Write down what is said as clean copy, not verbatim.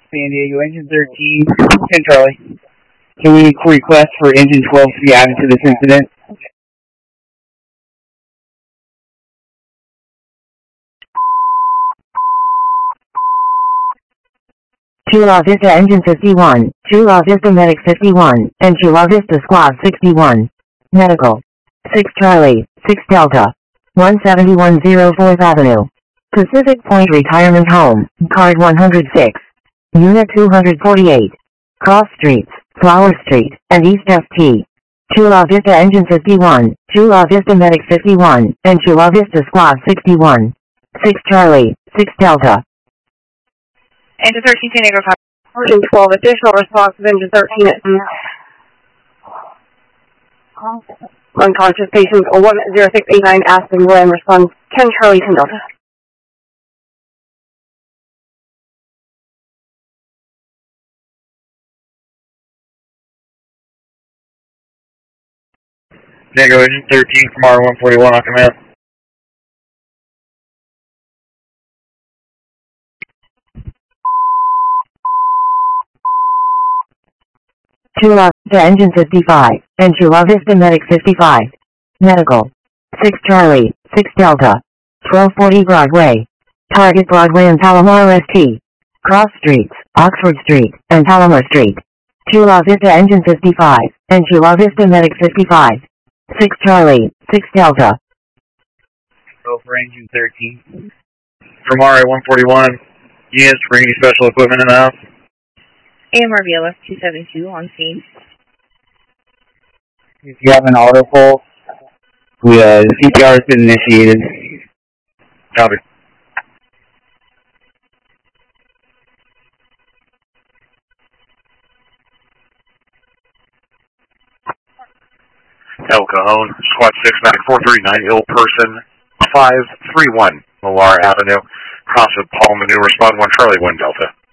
San Diego, engine 13, 10 Charlie. Can we request for engine 12 to be added to this incident? Chula Vista Engine 51, Chula Vista Medic 51, and Chula Vista Squad 61. Medical. 6 Charlie, 6 Delta. 171 4th Avenue. Pacific Point Retirement Home, Card 106. Unit 248. Cross Streets, Flower Street, and East FT. Chula Vista Engine 51, Chula Vista Medic 51, and Chula Vista Squad 61. 6 Charlie, 6 Delta. Engine 13, San Diego, Engine 12, additional response of engine 13 at unconscious patient 10689 Aspen Glen, response 10 Charlie, 10 Delta. Nego engine 13 from R141 on command. Chula Vista Engine 55, and Chula Vista Medic 55. Medical. 6 Charlie, 6 Delta. 1240 Broadway. Target Broadway and Palomar ST. Cross Streets, Oxford Street, and Palomar Street. Chula Vista Engine 55, and Chula Vista Medic 55. 6 Charlie, 6 Delta. Go for engine 13. From RA141, units bring any special equipment in the house? AMR VLF 272 on scene. If you have an auto pulse, the CPR has been initiated. Copy. El Cajon, Squad 69439, ill person 531, Millar Avenue, cross with Paul Manu, respond 1 Charlie, 1 Delta.